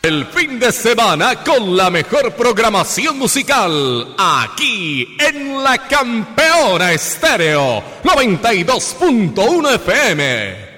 El fin de semana con la mejor programación musical, aquí en La Campeona Estéreo 92.1 FM.